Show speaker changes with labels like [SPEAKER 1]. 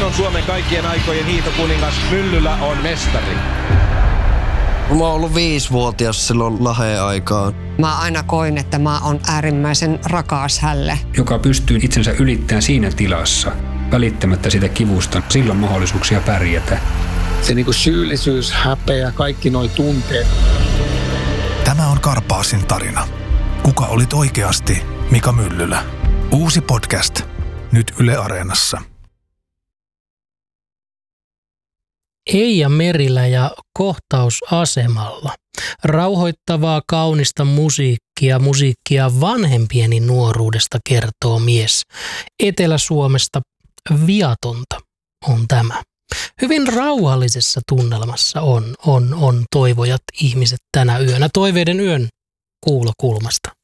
[SPEAKER 1] on Suomen kaikkien aikojen hiihtokuningas. Myllylä on mestari.
[SPEAKER 2] Mä oon ollut 5-vuotias silloin Laheen aikaan.
[SPEAKER 3] Mä aina koin, että mä oon äärimmäisen rakas hälle.
[SPEAKER 4] Joka pystyy itsensä ylittämään siinä tilassa, välittämättä sitä kivusta, silloin mahdollisuuksia pärjätä.
[SPEAKER 5] Se niinku syyllisyys, häpeä, kaikki noi tunteet.
[SPEAKER 6] Tämä on Karpaasin tarina. Kuka olit oikeasti Mika Myllylä? Uusi podcast. Nyt Yle Areenassa.
[SPEAKER 7] Eija Merilä ja Kohtausasemalla. Rauhoittavaa, kaunista musiikkia vanhempieni nuoruudesta kertoo mies. Etelä-Suomesta viatonta on tämä. Hyvin rauhallisessa tunnelmassa on toivojat ihmiset tänä yönä. Toiveiden yön kuulokulmasta.